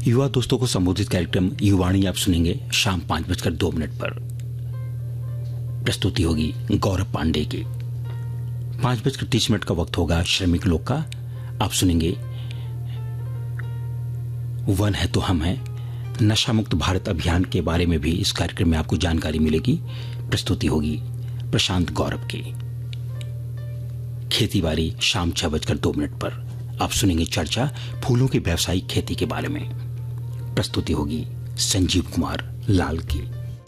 युवा दोस्तों को संबोधित कार्यक्रम युवाणी आप सुनेंगे शाम 5:02 पर। प्रस्तुति होगी गौरव पांडे की। 5:30 का वक्त होगा श्रमिक लोक का। आप सुनेंगे वन है तो हम हैं, नशा मुक्त भारत अभियान के बारे में भी इस कार्यक्रम में आपको जानकारी मिलेगी। प्रस्तुति होगी प्रशांत गौरव की। खेती बाड़ी शाम 6:02 पर आप सुनेंगे चर्चा फूलों की व्यावसायिक खेती के बारे में। प्रस्तुति होगी संजीव कुमार लाल की।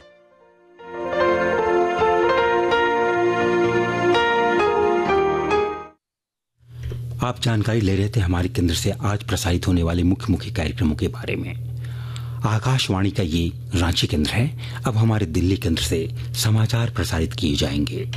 आप जानकारी ले रहे थे हमारे केंद्र से आज प्रसारित होने वाले मुख्य मुख्य कार्यक्रमों के बारे में। आकाशवाणी का ये रांची केंद्र है। अब हमारे दिल्ली केंद्र से समाचार प्रसारित किए जाएंगे।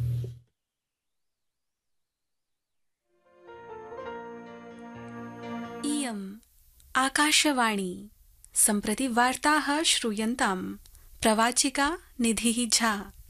इयम् आकाशवाणी सम्प्रति वार्ताः श्रूयन्ताम्। प्रवाचिका निधिः झा।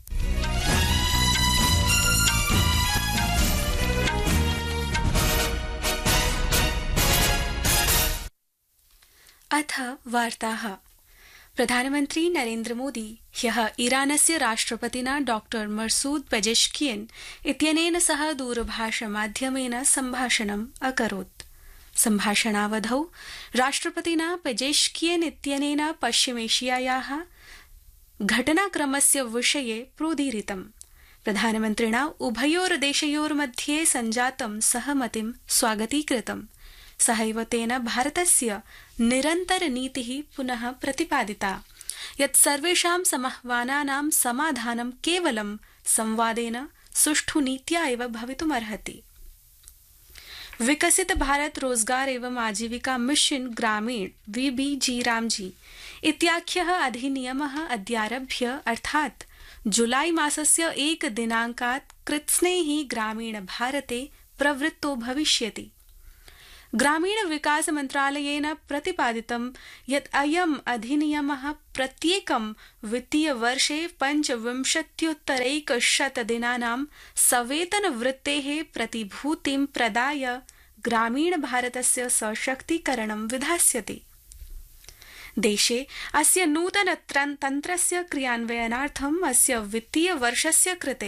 अथ वार्ताः। प्रधानमन्त्री नरेन्द्र मोदी ह्यः ईरानस्य राष्ट्रपतिना डॉक्टर मसूद पेजेश्कियन् इत्यनेन सह दूरभाषमाध्यमेन सम्भाषणम् अकरोत्। सम्भाषणावधौ राष्ट्रपतिना पेजेश्कियन् इत्यनेन पश्चिमेशियायाः घटनाक्रमस्य विषये प्रोदीरितम्। प्रधानमन्त्रिणा उभयोर्देशयोर्मध्ये सञ्जातं सहमतिं स्वागतीकृतम्। सहैव तेन भारतस्य निरन्तरनीतिः पुनः प्रतिपादिता यत् सर्वेषां समाह्वानानां समाधानं केवलं संवादेन सुष्ठु नीत्या एव भवितुमर्हति। विकसित भारत रोजगार एवं आजीविका मिशन ग्रामीण VBG रामजी इत्याख्यः अधिनियमः अद्यारभ्य अर्थात् जुलाई मासस्य 1 दिनाङ्कात् कृत्स्नैः ग्रामीण भारते प्रवृत्तो भविष्यति। ग्रामीण विकास मन्त्रालयेन प्रतिपादितं यत् अयम् अधिनियमः प्रत्येकं वित्तीयवर्षे 25,100 दिनानां सवेतनवृत्तेः प्रतिभूतिं प्रदाय ग्रामीण भारतस्य सशक्तीकरणं विधास्यति। देशे अस्य नूतन तन्त्रस्य क्रियान्वयनार्थम् अस्य वित्तीयवर्षस्य कृते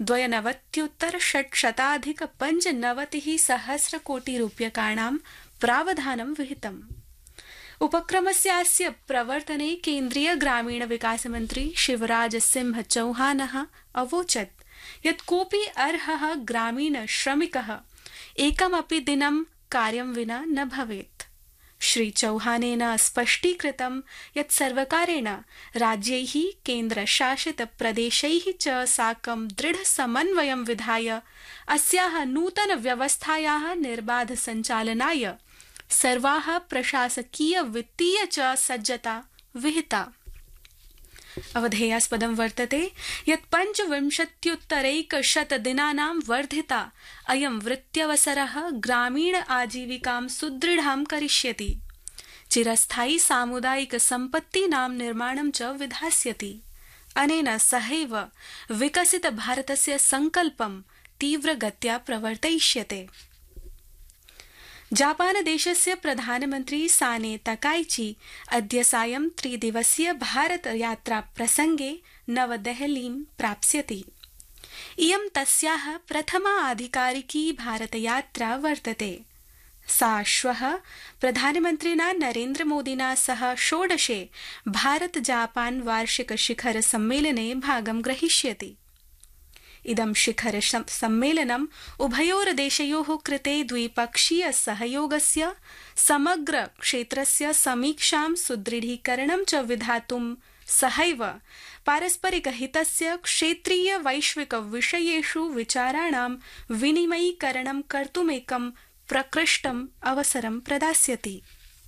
92,695 कोटिरूप्यकाणां प्रावधानं विहितम्। उपक्रमस्यास्य प्रवर्तने केन्द्रीय ग्रामीण विकास मन्त्री शिवराज सिंह चौहानः अवोचत् यत् कोऽपि अर्हः ग्रामीण श्रमिकः एकमपि दिनं कार्यं विना न भवेत्। श्री चौहानेन स्पष्टीकृतं यत् सर्वकारेण राज्यैः केन्द्रशासित प्रदेशैः च साकं दृढ समन्वयं विधाय अस्याः नूतन व्यवस्थायाः निर्बाध सञ्चालनाय सर्वाः प्रशासकीय वित्तीय च सज्जता विहिता। अवधेयास्पदं वर्तते यत् 25,100 दिनानां वर्धिता अयं वृत्त्यवसरः ग्रामीण आजीविकां सुदृढां करिष्यति। चिरस्थायी सामुदायिक सम्पत्तीनां निर्माणं च विधास्यति। अनेन सहैव विकसित भारतस्य संकल्पं तीव्रगत्या प्रवर्तयिष्यते। जापान देशस्य प्रधानमन्त्री साने तकाइची अद्य सायं 3 दिवसीय भारत यात्रा प्रसंगे नवदेहलीं प्राप्स्यति। इयं तस्याः प्रथमा आधिकारिकी भारतयात्रा वर्तते। सा श्वः प्रधानमन्त्रिणा नरेन्द्र मोदिना सह 16 भारत जापान वार्षिक शिखर सम्मेलने भागं ग्रहीष्यति। इदं शिखर सम्मेलनम् उभयोर्देशयोः कृते द्विपक्षीय सहयोगस्य समग्र क्षेत्रस्य समीक्षां सुदृढीकरणं च विधातुं सहैव पारस्परिकहितस्य क्षेत्रीय वैश्विक विषयेषु विचाराणां विनिमयीकरणं कर्तुमेकं प्रकृष्टम् अवसरं प्रदास्यति।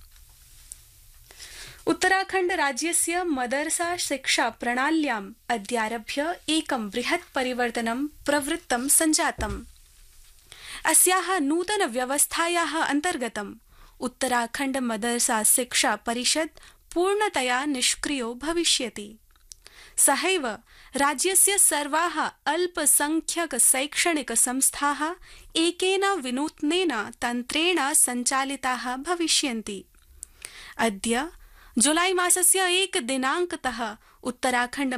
उत्तराखण्ड राज्यस्य मदरसा शिक्षा प्रणाल्याम् अद्यारभ्य एकं बृहत् परिवर्तनं प्रवृत्तं सञ्जातम्। अस्याः नूतन व्यवस्थायाः अन्तर्गतम् उत्तराखण्ड मदरसा शिक्षा परिषद् पूर्णतया निष्क्रियो भविष्यति। सहैव राज्यस्य सर्वाः अल्पसंख्यक शैक्षणिक संस्थाः एकेन विनूत्नेन तन्त्रेण सञ्चालिताः भविष्यन्ति। अद्य जुलाई मासस्य 1 दिनाङ्कतः उत्तराखण्ड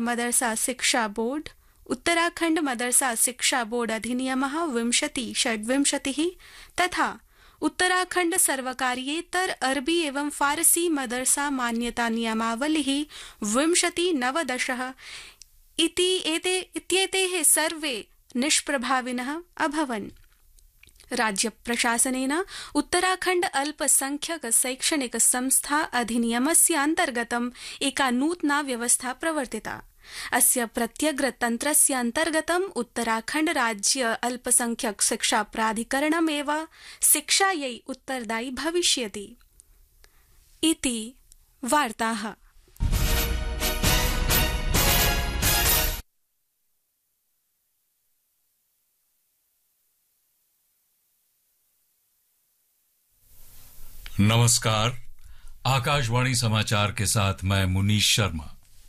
मदरसा शिक्षा बोर्ड अधिनियमः 2026 तथा उत्तराखण्ड सर्वकारीयेतर अरबी एवं फारसी मदरसा मान्यता नियमावलिः 2019 इत्येतेः सर्वे निष्प्रभाविनः अभवन्। राज्य प्रशासनेन उत्तराखण्ड अल्पसंख्यक शैक्षणिक संस्था अधिनियमस्य अन्तर्गतम् एका नूतना व्यवस्था प्रवर्तिता। अस्य प्रत्यग्रतन्त्रस्य अन्तर्गतम् उत्तराखण्ड राज्य अल्पसंख्यक शिक्षा प्राधिकरणमेव शिक्षायै उत्तरदायी भविष्यति इति वार्ताः। नमस्कार, आकाशवाणी समाचार के साथ मैं मुनीश शर्मा।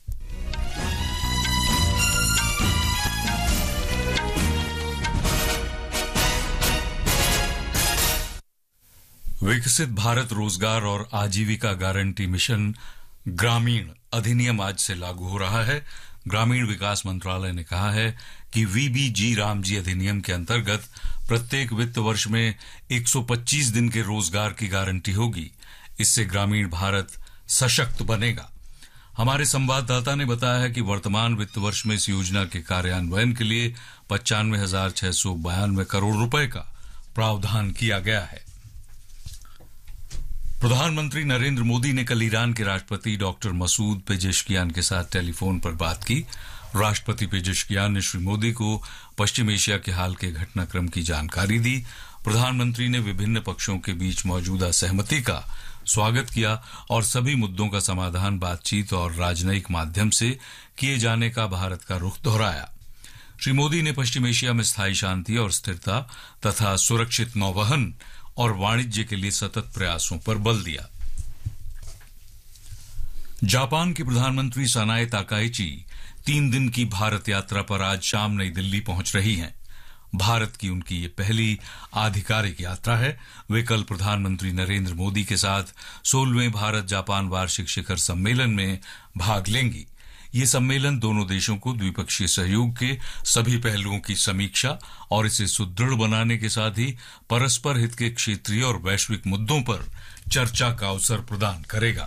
विकसित भारत रोजगार और आजीविका गारंटी मिशन ग्रामीण अधिनियम आज से लागू हो रहा है। ग्रामीण विकास मंत्रालय ने कहा है कि वीबीजी रामजी अधिनियम के अंतर्गत प्रत्येक वित्त वर्ष में 125 दिन के रोजगार की गारंटी होगी। इससे ग्रामीण भारत सशक्त बनेगा। हमारे संवाददाता ने बताया है कि वर्तमान वित्त वर्ष में इस योजना के कार्यान्वयन के लिए 95,692 करोड़ रुपए का प्रावधान किया गया है। प्रधानमंत्री नरेंद्र मोदी ने कल ईरान के राष्ट्रपति डॉक्टर मसूद पेजेश्कियान के साथ टेलीफोन पर बात की। राष्ट्रपति पेजेश्कियान ने श्री मोदी को पश्चिम एशिया के हाल के घटनाक्रम की जानकारी दी। प्रधानमंत्री ने विभिन्न पक्षों के बीच मौजूदा सहमति का स्वागत किया और सभी मुद्दों का समाधान बातचीत और राजनयिक माध्यम से किए जाने का भारत का रुख दोहराया। श्री मोदी ने पश्चिम एशिया में स्थायी शांति और स्थिरता तथा सुरक्षित नौवहन और वाणिज्य के लिए सतत प्रयासों पर बल दिया। जापान की प्रधानमंत्री सनाए ताकाइची 3 दिन की भारत यात्रा पर आज शाम नई दिल्ली पहुंच रही हैं। भारत की उनकी ये पहली आधिकारिक यात्रा है। वे कल प्रधानमंत्री नरेंद्र मोदी के साथ 16वें भारत जापान वार्षिक शिखर सम्मेलन में भाग लेंगी। ये सम्मेलन दोनों देशों को द्विपक्षीय सहयोग के सभी पहलुओं की समीक्षा और इसे सुदृढ़ बनाने के साथ ही परस्पर हित के क्षेत्रीय और वैश्विक मुद्दों पर चर्चा का अवसर प्रदान करेगा।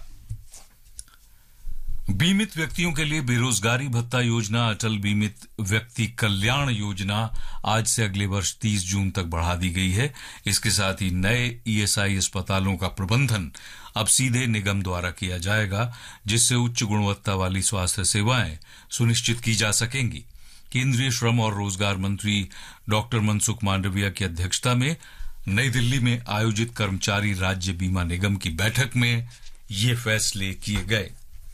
बीमित व्यक्तियों के लिए बेरोजगारी भत्ता योजना अटल बीमित व्यक्ति कल्याण योजना आज से अगले वर्ष 30 जून तक बढ़ा दी गई है। इसके साथ ही नए ईएसआई अस्पतालों का प्रबंधन अब सीधे निगम द्वारा किया जाएगा, जिससे उच्च गुणवत्ता वाली स्वास्थ्य सेवाएं सुनिश्चित की जा सकेंगी। केंद्रीय श्रम और रोजगार मंत्री डॉक्टर मनसुख मांडविया की अध्यक्षता में नई दिल्ली में आयोजित कर्मचारी राज्य बीमा निगम की बैठक में ये फैसले किए गए।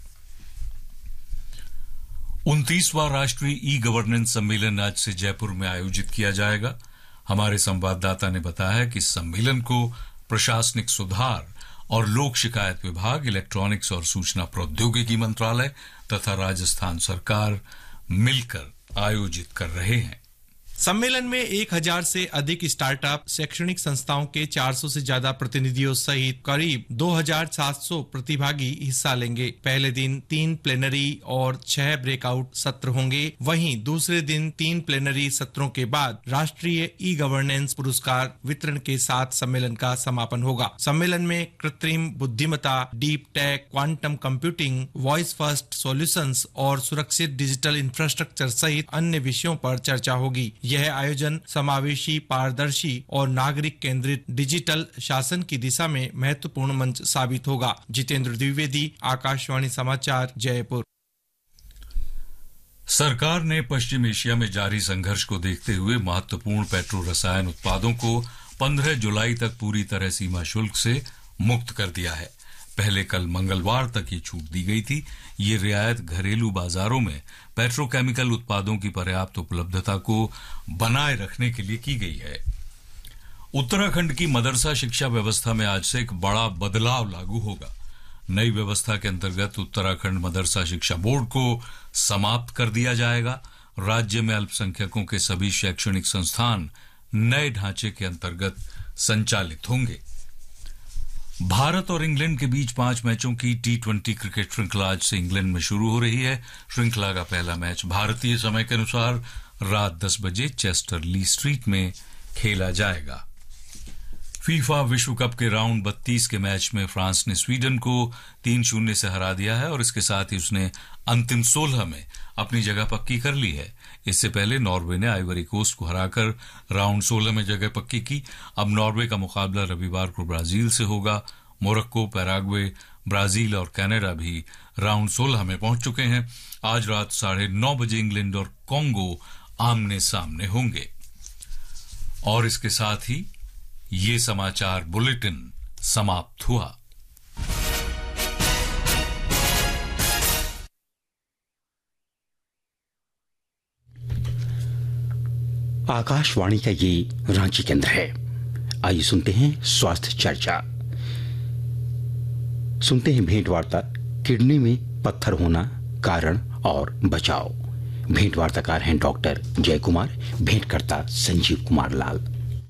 29वां राष्ट्रीय ई गवर्नेंस सम्मेलन आज से जयपुर में आयोजित किया जाएगा। हमारे संवाददाता ने बताया है कि इस सम्मेलन को प्रशासनिक सुधार और लोक शिकायत विभाग, इलेक्ट्रॉनिक्स और सूचना प्रौद्योगिकी मंत्रालय तथा राजस्थान सरकार मिलकर आयोजित कर रहे हैं। सम्मेलन में 1000 से अधिक स्टार्टअप, शैक्षणिक संस्थाओं के 400 से ज्यादा प्रतिनिधियों सहित करीब 2700 प्रतिभागी हिस्सा लेंगे। पहले दिन 3 प्लेनरी और 6 ब्रेकआउट सत्र होंगे। वहीं दूसरे दिन 3 प्लेनरी सत्रों के बाद राष्ट्रीय ई गवर्नेंस पुरस्कार वितरण के साथ सम्मेलन का समापन होगा। सम्मेलन में कृत्रिम बुद्धिमत्ता, deep tech, quantum computing, voice first solutions और सुरक्षित डिजिटल इंफ्रास्ट्रक्चर सहित अन्य विषयों पर चर्चा होगी। यह आयोजन समावेशी, पारदर्शी और नागरिक केंद्रित डिजिटल शासन की दिशा में महत्वपूर्ण मंच साबित होगा। जितेंद्र द्विवेदी, आकाशवाणी समाचार, जयपुर। सरकार ने पश्चिम एशिया में जारी संघर्ष को देखते हुए महत्वपूर्ण पेट्रो रसायन उत्पादों को 15 जुलाई तक पूरी तरह सीमा शुल्क से मुक्त कर दिया है। पहले कल मंगलवार तक ये छूट दी गई थी। ये रियायत घरेलू बाजारों में पेट्रोकेमिकल उत्पादों की पर्याप्त उपलब्धता को बनाए रखने के लिए की गई है। उत्तराखंड की मदरसा शिक्षा व्यवस्था में आज से एक बड़ा बदलाव लागू होगा। नई व्यवस्था के अंतर्गत उत्तराखंड मदरसा शिक्षा बोर्ड को समाप्त कर दिया जाएगा। राज्य में अल्पसंख्यकों के सभी शैक्षणिक संस्थान नए ढांचे के अंतर्गत संचालित होंगे। भारत और इंग्लैंड के बीच 5 मैचों की T20 क्रिकेट श्रृंखला आज से इंग्लैंड में शुरू हो रही है। श्रृंखला का पहला मैच भारतीय समय के अनुसार रात 10 बजे चेस्टर ली स्ट्रीट में खेला जाएगा। फीफा विश्व कप के राउंड 32 के मैच में फ्रांस ने स्वीडन को 3-0 से हरा दिया है और इसके साथ ही उसने अंतिम 16 में अपनी जगह पक्की कर ली है। इससे पहले नॉर्वे ने आइवरी कोस्ट को हराकर राउंड 16 में जगह पक्की की। अब नॉर्वे का मुकाबला रविवार को ब्राजील से होगा। मोरक्को, पैराग्वे, ब्राजील और कनाडा भी राउंड 16 में पहुंच चुके हैं। आज रात 9:30 बजे इंग्लैंड और कांगो आमने सामने होंगे। और इसके साथ ही ये समाचार बुलेटिन समाप्त हुआ। आकाशवाणी का ये रांची केंद्र है। आइए सुनते हैं स्वास्थ्य चर्चा। सुनते हैं भेंट वार्ता, किडनी में पत्थर होना, कारण और बचाव। भेंट वार्ताकार हैं डॉक्टर जय कुमार, भेंटकर्ता संजीव कुमार लाल।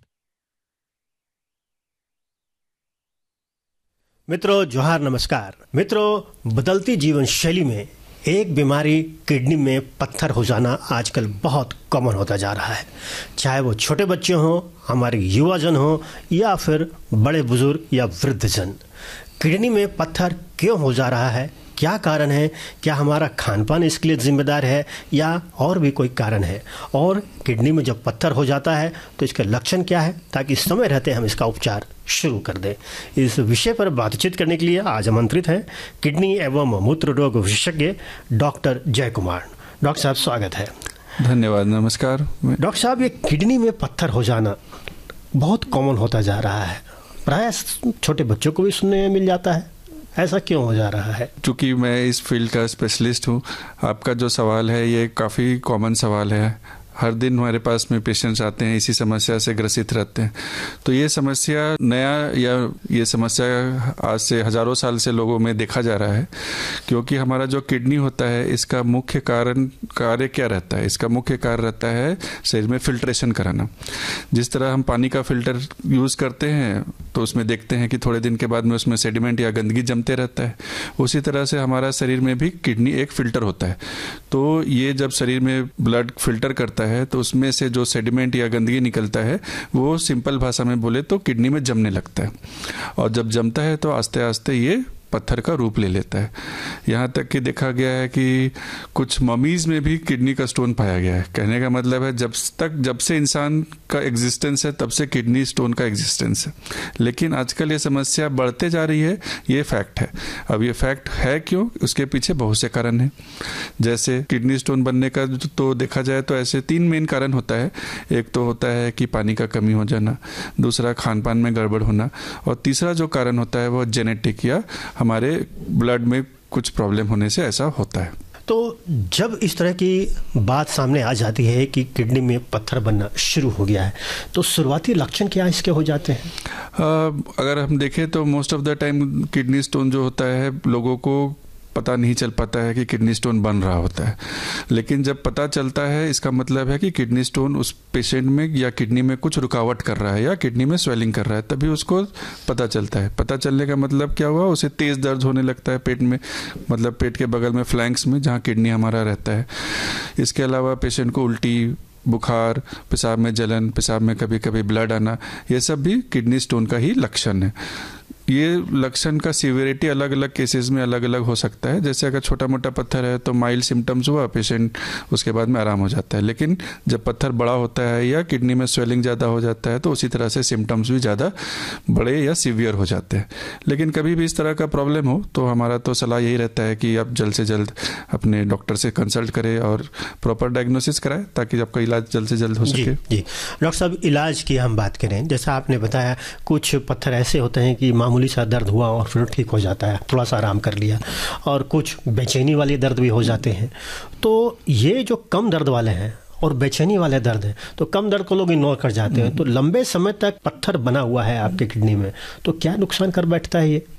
मित्रों जोहार, नमस्कार। मित्रों, बदलती जीवन शैली में एक बीमारी किडनी में पत्थर हो जाना आजकल बहुत कॉमन होता जा रहा है। चाहे वो छोटे बच्चे हों, हमारे युवाजन हों या फिर बड़े बुजुर्ग या वृद्धजन। किडनी में पत्थर क्यों हो जा रहा है, क्या कारण है, क्या हमारा खान पान इसके लिए जिम्मेदार है या और भी कोई कारण है, और किडनी में जब पत्थर हो जाता है तो इसके लक्षण क्या है, ताकि समय रहते हम इसका उपचार शुरू कर दें। इस विषय पर बातचीत करने के लिए आज आमंत्रित हैं किडनी एवं मूत्र रोग विशेषज्ञ डॉक्टर जय कुमार। डॉक्टर साहब, स्वागत है। धन्यवाद, नमस्कार। डॉक्टर साहब, ये किडनी में पत्थर हो जाना बहुत कॉमन होता जा रहा है, प्राय छोटे बच्चों को भी सुनने में मिल जाता है। ऐसा क्यों हो जा रहा है? चूँकि मैं इस फील्ड का स्पेशलिस्ट हूँ, आपका जो सवाल है ये काफ़ी कॉमन सवाल है। हर दिन हमारे पास में पेशेंट्स आते हैं, इसी समस्या से ग्रसित रहते हैं। तो ये समस्या नया या ये समस्या आज से हज़ारों साल से लोगों में देखा जा रहा है, क्योंकि हमारा जो किडनी होता है इसका मुख्य कार्य क्या रहता है? इसका मुख्य कार्य रहता है शरीर में फिल्ट्रेशन कराना। जिस तरह हम पानी का फिल्टर यूज़ करते हैं तो उसमें देखते हैं कि थोड़े दिन के बाद में उसमें सेडिमेंट या गंदगी जमते रहता है, उसी तरह से हमारा शरीर में भी किडनी एक फिल्टर होता है। तो ये जब शरीर में ब्लड फिल्टर करता है तो उसमें से जो सेडिमेंट या गंदगी निकलता है वो सिंपल भाषा में बोले तो किडनी में जमने लगता है, और जब जमता है तो आस्ते आस्ते ये पत्थर का रूप ले लेता है। यहाँ तक कि देखा गया है कि कुछ ममीज़ में भी किडनी का स्टोन पाया गया है। कहने का मतलब है जब से इंसान का एग्जिस्टेंस है तब से किडनी स्टोन का एग्जिस्टेंस है। लेकिन आजकल ये समस्या बढ़ते जा रही है, ये फैक्ट है। अब ये फैक्ट है क्यों, उसके पीछे बहुत से कारण हैं। जैसे किडनी स्टोन बनने का तो देखा जाए तो ऐसे 3 मेन कारण होता है। एक तो होता है कि पानी का कमी हो जाना, दूसरा खान पान में गड़बड़ होना, और तीसरा जो कारण होता है वो जेनेटिक या हमारे ब्लड में कुछ प्रॉब्लम होने से ऐसा होता है। तो जब इस तरह की बात सामने आ जाती है कि किडनी में पत्थर बनना शुरू हो गया है, तो शुरुआती लक्षण क्या इसके हो जाते हैं? अगर हम देखें तो most of the time kidney stone जो होता है लोगों को पता नहीं चल पाता है कि किडनी स्टोन बन रहा होता है। लेकिन जब पता चलता है इसका मतलब है कि किडनी स्टोन उस पेशेंट में या किडनी में कुछ रुकावट कर रहा है या किडनी में स्वेलिंग कर रहा है, तभी उसको पता चलता है। पता चलने का मतलब क्या हुआ, उसे तेज़ दर्द होने लगता है पेट में, मतलब पेट के बगल में फ्लैंक्स में जहाँ किडनी हमारा रहता है। इसके अलावा पेशेंट को उल्टी, बुखार, पेशाब में जलन, पेशाब में कभी कभी ब्लड आना, ये सब भी किडनी स्टोन का ही लक्षण है। ये लक्षण का सीवियरिटी अलग अलग केसेस में अलग अलग हो सकता है। जैसे अगर छोटा मोटा पत्थर है तो माइल्ड सिम्टम्स हुआ, पेशेंट उसके बाद में आराम हो जाता है। लेकिन जब पत्थर बड़ा होता है या किडनी में स्वेलिंग ज़्यादा हो जाता है तो उसी तरह से सिम्टम्स भी ज़्यादा बड़े या सीवियर हो जाते हैं। लेकिन कभी भी इस तरह का प्रॉब्लम हो तो हमारा तो सलाह यही रहता है कि आप जल्द से जल्द अपने डॉक्टर से कंसल्ट करें और प्रॉपर डायग्नोसिस कराएं ताकि आपका इलाज जल्द से जल्द हो सके। जी डॉक्टर साहब, इलाज की हम बात करें, जैसा आपने बताया कुछ पत्थर ऐसे होते हैं कि मामूली सा दर्द हुआ और फिर ठीक हो जाता है, थोड़ा सा आराम कर लिया, और कुछ बेचैनी वाले दर्द भी हो जाते हैं। तो ये जो कम दर्द वाले हैं और बेचैनी वाले दर्द हैं, तो कम दर्द को लोग इग्नोर कर जाते हैं, तो लंबे समय तक पत्थर बना हुआ है आपके किडनी में, तो क्या नुकसान कर बैठता है ये?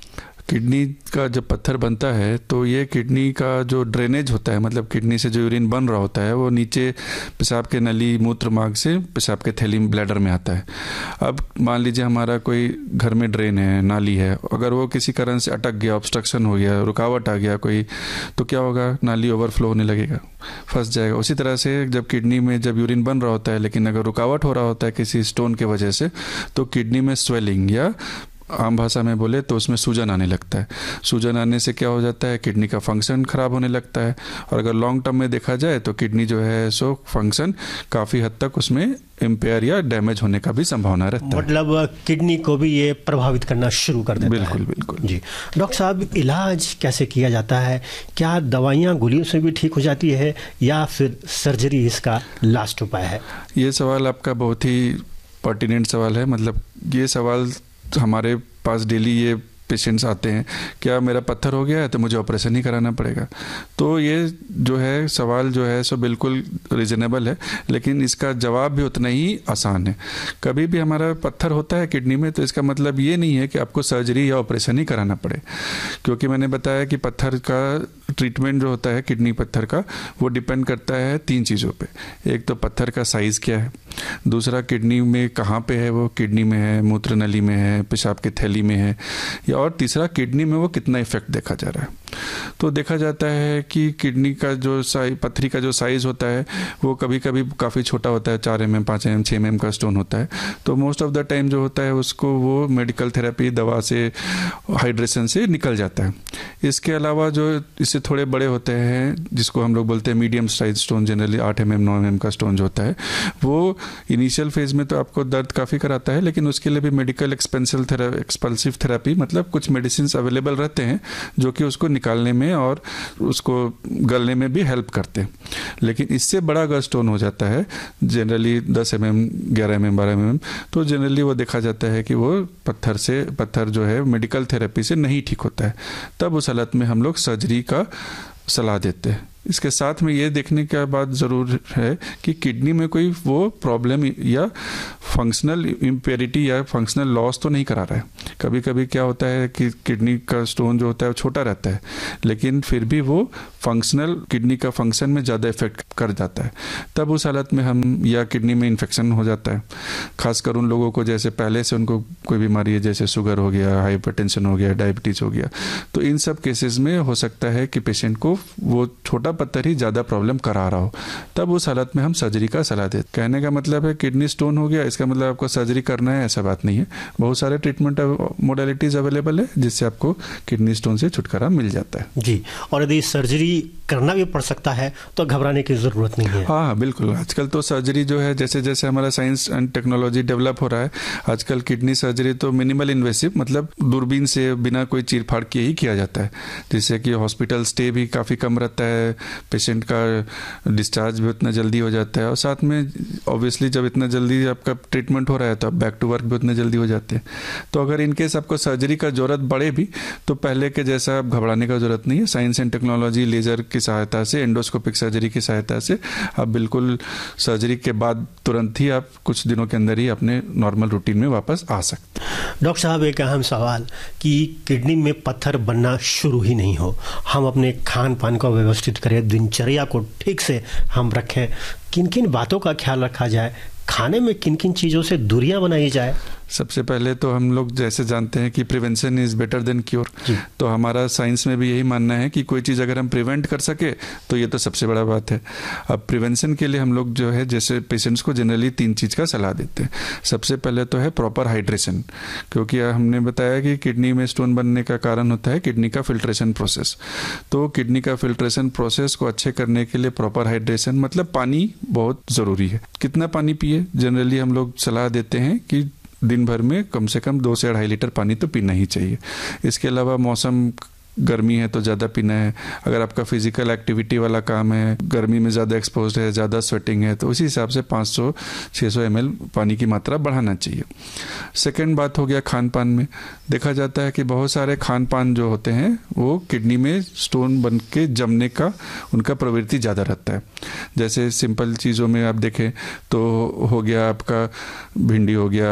किडनी का जब पत्थर बनता है तो ये किडनी का जो ड्रेनेज होता है, मतलब किडनी से जो यूरिन बन रहा होता है वो नीचे पेशाब के नली मूत्र मार्ग से पेशाब के थैली ब्लैडर में आता है। अब मान लीजिए हमारा कोई घर में ड्रेन है, नाली है, अगर वो किसी कारण से अटक गया, ऑब्स्ट्रक्शन हो गया, रुकावट आ गया कोई, तो क्या होगा, नाली ओवरफ्लो होने लगेगा, फंस जाएगा। उसी तरह से जब किडनी में जब यूरिन बन रहा होता है लेकिन अगर रुकावट हो रहा होता है किसी स्टोन के वजह से, तो किडनी में स्वेलिंग या आम भाषा में बोले तो उसमें सूजन आने लगता है। सूजन आने से क्या हो जाता है, किडनी का फंक्शन खराब होने लगता है। और अगर लॉन्ग टर्म में देखा जाए तो किडनी जो है सो फंक्शन काफ़ी हद तक उसमें इम्पेयर या डैमेज होने का भी संभावना रहता है। मतलब किडनी को भी ये प्रभावित करना शुरू कर देता बिल्कुल, है। बिल्कुल जी डॉक्टर साहब, इलाज कैसे किया जाता है? क्या दवाइयाँ गोलियों से भी ठीक हो जाती है या फिर सर्जरी इसका लास्ट उपाय है? ये सवाल आपका बहुत ही पर्टिनेंट सवाल है। मतलब ये सवाल हमारे पास डेली ये पेशेंट्स आते हैं, क्या मेरा पत्थर हो गया है तो मुझे ऑपरेशन ही कराना पड़ेगा। तो ये जो है सवाल जो है सो बिल्कुल रीजनेबल है, लेकिन इसका जवाब भी उतना ही आसान है। कभी भी हमारा पत्थर होता है किडनी में तो इसका मतलब ये नहीं है कि आपको सर्जरी या ऑपरेशन ही कराना पड़े, क्योंकि मैंने बताया कि पत्थर का ट्रीटमेंट जो होता है किडनी पत्थर का वो डिपेंड करता है 3 चीज़ों पे। एक तो पत्थर का साइज़ क्या है, दूसरा किडनी में कहाँ पे है, वो किडनी में है, मूत्र नली में है, पेशाब की थैली में है, या और तीसरा किडनी में वो कितना इफेक्ट देखा जा रहा है। तो देखा जाता है कि किडनी का जो पत्थरी का जो साइज़ होता है वो कभी कभी काफ़ी छोटा होता है, 4 mm 5 mm 6 mm का स्टोन होता है। तो मोस्ट ऑफ द टाइम जो होता है उसको वो मेडिकल थेरेपी दवा से हाइड्रेशन से निकल जाता है। इसके अलावा जो इससे थोड़े बड़े होते हैं जिसको हम लोग बोलते हैं medium size stone, generally 8 mm 9 mm का स्टोन जो होता है वो इनिशियल फेज में तो आपको दर्द काफ़ी कराता है, लेकिन उसके लिए भी मेडिकल एक्सपल्सिव थेरेपी मतलब कुछ मेडिसिन अवेलेबल रहते हैं जो कि उसको निकालने में और उसको गलने में भी हेल्प करते हैं। लेकिन इससे बड़ा अगर स्टोन हो जाता है जनरली 10 mm 11 mm 12 mm, तो जनरली वो देखा जाता है कि वो पत्थर जो है मेडिकल थेरेपी से नहीं ठीक होता है। तब उस हालत में हम लोग सर्जरी का सलाह देते हैं। इसके साथ में ये देखने का बात ज़रूर है कि किडनी में कोई वो प्रॉब्लम या फंक्शनल इम्पेरिटी या फंक्शनल लॉस तो नहीं करा रहा है। कभी कभी क्या होता है कि किडनी का स्टोन जो होता है वो छोटा रहता है, लेकिन फिर भी वो फंक्शनल किडनी का फंक्शन में ज़्यादा इफेक्ट कर जाता है। तब उस हालत में हम या किडनी में इन्फेक्शन हो जाता है, खासकर उन लोगों को जैसे पहले से उनको कोई बीमारी है जैसे शुगर हो गया, हाइपरटेंशन हो गया, डायबिटीज़ हो गया। तो इन सब केसेस में हो सकता है कि पेशेंट को वो छोटा पत्थर ही ज़्यादा प्रॉब्लम करा रहा हो। तब उस हालत में हम सर्जरी का सलाह देते। कहने का मतलब है किडनी स्टोन हो गया इसका मतलब आपको सर्जरी करना है, ऐसा बात नहीं है। बहुत सारे ट्रीटमेंट मोडालिटीज़ अवेलेबल है जिससे आपको किडनी स्टोन से छुटकारा मिल जाता है। जी, और यदि सर्जरी करना भी पड़ सकता है तो घबराने की ज़रूरत नहीं है। हाँ बिल्कुल, आजकल तो सर्जरी जो है जैसे जैसे हमारा साइंस एंड टेक्नोलॉजी डेवलप हो रहा है, आजकल किडनी सर्जरी तो मिनिमल इन्वेसिव मतलब दूरबीन से बिना कोई चीर फाड़ किए ही किया जाता है, जिससे कि हॉस्पिटल स्टे भी काफ़ी कम रहता है, पेशेंट का डिस्चार्ज भी उतना जल्दी हो जाता है, और साथ में ऑब्वियसली जब इतना जल्दी आपका ट्रीटमेंट हो रहा है तो आप बैक टू वर्क भी उतने जल्दी हो जाते हैं। तो अगर इनकेस आपको सर्जरी का ज़रूरत बढ़े भी तो पहले के जैसा आप घबराने का ज़रूरत नहीं है। साइंस एंड टेक्नोलॉजी लेज़र की सहायता से, एंडोस्कोपिक सर्जरी की सहायता से आप बिल्कुल सर्जरी के बाद तुरंत ही आप कुछ दिनों के अंदर ही अपने नॉर्मल रूटीन में वापस आ सकते हैं। डॉक्टर साहब, एक अहम सवाल कि किडनी में पत्थर बनना शुरू ही नहीं हो, हम अपने खान पान को व्यवस्थित करें, दिनचर्या को ठीक से हम रखें, किन किन बातों का ख्याल रखा जाए, खाने में किन किन चीज़ों से दूरियां बनाई जाए? सबसे पहले तो हम लोग जैसे जानते हैं कि prevention is better than cure, तो हमारा साइंस में भी यही मानना है कि कोई चीज़ अगर हम प्रिवेंट कर सके तो ये तो सबसे बड़ा बात है। अब प्रिवेंशन के लिए हम लोग जो है जैसे पेशेंट्स को जनरली 3 चीज़ का सलाह देते हैं। सबसे पहले तो है प्रॉपर हाइड्रेशन, क्योंकि हमने बताया कि किडनी में स्टोन बनने का कारण होता है किडनी का फिल्ट्रेशन प्रोसेस। तो किडनी का फिल्ट्रेशन प्रोसेस को अच्छे करने के लिए प्रॉपर हाइड्रेशन मतलब पानी बहुत ज़रूरी है। कितना पानी पिए, जनरली हम लोग सलाह देते हैं कि दिन भर में कम से कम 2 से 2.5 लीटर पानी तो पीना ही चाहिए। इसके अलावा मौसम गर्मी है तो ज़्यादा पीना है, अगर आपका फिजिकल एक्टिविटी वाला काम है, गर्मी में ज़्यादा एक्सपोज्ड है, ज़्यादा स्वेटिंग है, तो उसी हिसाब से 500-600 ml पानी की मात्रा बढ़ाना चाहिए। सेकेंड बात हो गया खान पान में। देखा जाता है कि बहुत सारे खान पान जो होते हैं वो किडनी में स्टोन बन के जमने का उनका प्रवृत्ति ज़्यादा रहता है। जैसे सिंपल चीज़ों में आप देखें तो हो गया आपका भिंडी हो गया,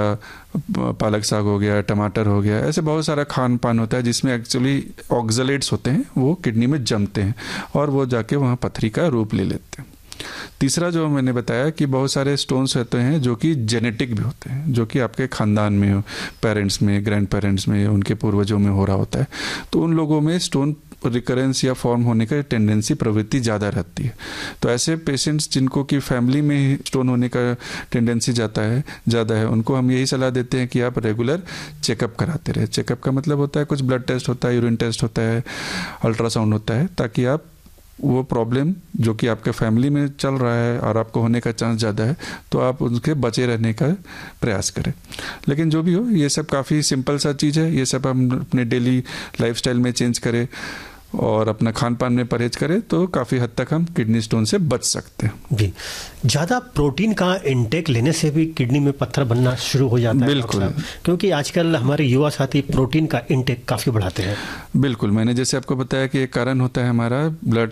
पालक साग हो गया, टमाटर हो गया, ऐसे बहुत सारा खान पान होता है जिसमें एक्चुअली ऑक्सलेट्स होते हैं, वो किडनी में जमते हैं और वो जाके वहाँ पथरी का रूप ले लेते हैं। तीसरा जो मैंने बताया कि बहुत सारे स्टोन्स होते हैं जो कि जेनेटिक भी होते हैं, जो कि आपके खानदान में हो, पेरेंट्स में, ग्रैंड पेरेंट्स में, उनके पूर्वजों में हो रहा होता है, तो उन लोगों में स्टोन रिकरेंस या फॉर्म होने का टेंडेंसी, प्रवृत्ति ज़्यादा रहती है। तो ऐसे पेशेंट्स जिनको कि फैमिली में स्टोन होने का टेंडेंसी ज़्यादा है, उनको हम यही सलाह देते हैं कि आप रेगुलर चेकअप कराते रहे। चेकअप का मतलब होता है कुछ ब्लड टेस्ट होता है, यूरिन टेस्ट होता है, अल्ट्रासाउंड होता है, ताकि आप वो प्रॉब्लम जो कि आपके फैमिली में चल रहा है और आपको होने का चांस ज़्यादा है, तो आप उनके बचे रहने का प्रयास करें। लेकिन जो भी हो, ये सब काफ़ी सिंपल सा चीज़ है, ये सब हम अपने डेली लाइफस्टाइल में चेंज करें और अपना खान पान में परहेज करें तो काफ़ी हद तक हम किडनी स्टोन से बच सकते हैं। जी, ज़्यादा प्रोटीन का इंटेक लेने से भी किडनी में पत्थर बनना शुरू हो जाता है? बिल्कुल, क्योंकि आजकल हमारे युवा साथी प्रोटीन का इंटेक काफ़ी बढ़ाते हैं। बिल्कुल, मैंने जैसे आपको बताया कि एक कारण होता है हमारा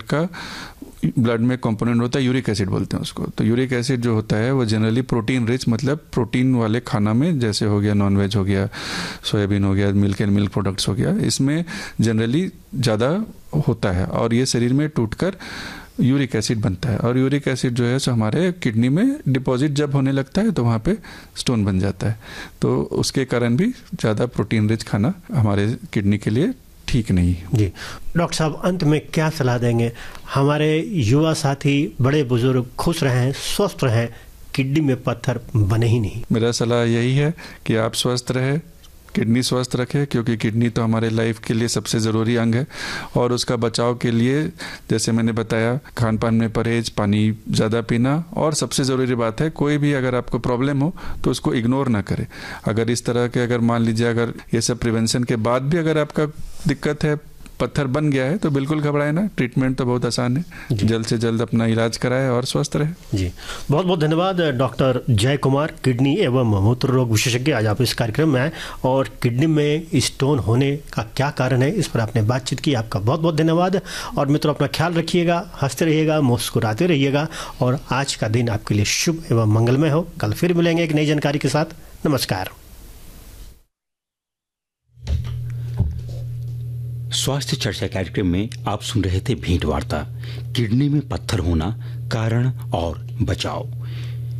ब्लड में कंपोनेंट होता है यूरिक एसिड बोलते हैं उसको। तो यूरिक एसिड जो होता है वो जनरली प्रोटीन रिच, मतलब प्रोटीन वाले खाना में, जैसे हो गया नॉनवेज हो गया, सोयाबीन हो गया, मिल्क एंड मिल्क प्रोडक्ट्स हो गया, इसमें जनरली ज़्यादा होता है और ये शरीर में टूटकर यूरिक एसिड बनता है और यूरिक एसिड जो है सो हमारे किडनी में डिपॉजिट जब होने लगता है तो वहाँ पे स्टोन बन जाता है। तो उसके कारण भी ज़्यादा प्रोटीन रिच खाना हमारे किडनी के लिए ठीक नहीं है। जी डॉक्टर साहब, अंत में क्या सलाह देंगे? हमारे युवा साथी, बड़े बुजुर्ग खुश रहें, स्वस्थ रहें, किडनी में पत्थर बने ही नहीं। मेरा सलाह यही है कि आप स्वस्थ रहें, किडनी स्वस्थ रखें, क्योंकि किडनी तो हमारे लाइफ के लिए सबसे ज़रूरी अंग है और उसका बचाव के लिए जैसे मैंने बताया, खान पान में परहेज, पानी ज़्यादा पीना और सबसे ज़रूरी बात है, कोई भी अगर आपको प्रॉब्लम हो तो उसको इग्नोर ना करें। अगर इस तरह के, अगर मान लीजिए अगर ये सब प्रिवेंशन के बाद भी अगर आपका दिक्कत है, पत्थर बन गया है, तो बिल्कुल घबराए ना, ट्रीटमेंट तो बहुत आसान है, जल्द से जल्द अपना इलाज कराए और स्वस्थ रहे। जी बहुत बहुत धन्यवाद डॉक्टर जय कुमार, किडनी एवं मूत्र रोग विशेषज्ञ। आज आप इस कार्यक्रम में आए और किडनी में स्टोन होने का क्या कारण है इस पर आपने बातचीत की, आपका बहुत बहुत धन्यवाद। और मित्रों, अपना ख्याल रखिएगा, हंसते रहिएगा, मुस्कुराते रहिएगा और आज का दिन आपके लिए शुभ एवं मंगलमय हो। कल फिर मिलेंगे एक नई जानकारी के साथ। नमस्कार। स्वास्थ्य चर्चा कार्यक्रम में आप सुन रहे थे भेंट वार्ता, किडनी में पत्थर होना, कारण और बचाव।